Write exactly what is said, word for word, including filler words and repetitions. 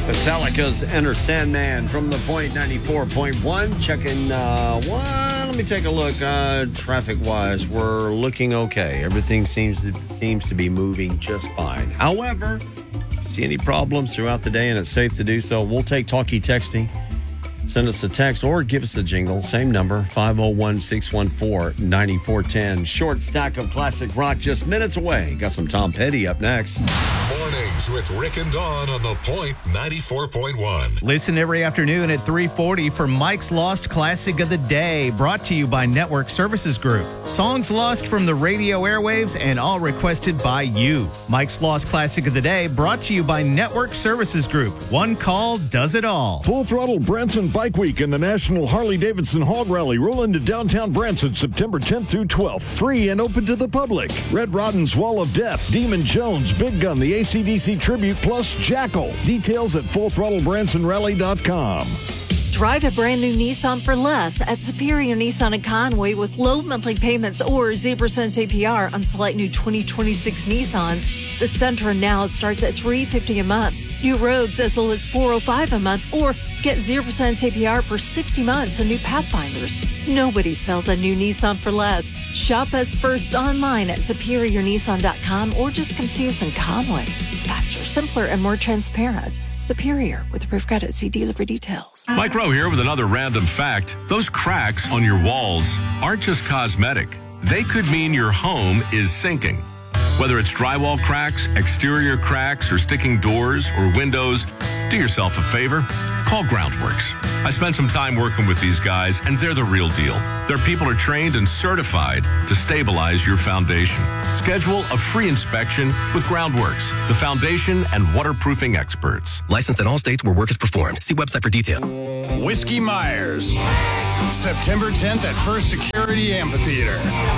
Metallica's Enter Sandman from the Point ninety-four point one. Checking uh, one. Let me take a look. Uh, traffic-wise, we're looking okay. Everything seems to, seems to be moving just fine. However, if you see any problems throughout the day and it's safe to do so, we'll take talkie texting. Send us a text or give us a jingle. Same number, five oh one, six one four, nine four one oh. Short stack of classic rock just minutes away. Got some Tom Petty up next. Mornings with Rick and Dawn on the Point ninety-four point one. Listen every afternoon at three forty for Mike's Lost Classic of the Day, brought to you by Network Services Group. Songs lost from the radio airwaves and all requested by you. Mike's Lost Classic of the Day, brought to you by Network Services Group. One call does it all. Full Throttle Branson Bike Week and the National Harley-Davidson Hog Rally roll into downtown Branson September tenth through twelfth. Free and open to the public. Red Rodden's Wall of Death, Demon Jones, Big Gun, the A C D C Tribute, plus Jackal. Details at full throttle branson rally dot com. Drive a brand new Nissan for less at Superior Nissan in Conway with low monthly payments or zero percent A P R on select new twenty twenty-six Nissans. The Sentra now starts at three hundred fifty dollars a month. New Rogues as low as four hundred five dollars a month, or get zero percent A P R for sixty months on new Pathfinders. Nobody sells a new Nissan for less. Shop us first online at superior nissan dot com or just come see us in Conway. Faster, simpler, and more transparent. Superior with approved credit. See dealer for details. Mike Rowe here with another random fact. Those cracks on your walls aren't just cosmetic. They could mean your home is sinking. Whether it's drywall cracks, exterior cracks, or sticking doors or windows, do yourself a favor. Call Groundworks. I spent some time working with these guys, and they're the real deal. Their people are trained and certified to stabilize your foundation. Schedule a free inspection with Groundworks, the foundation and waterproofing experts. Licensed in all states where work is performed. See website for detail. Whiskey Myers, September tenth at First Security Amphitheater.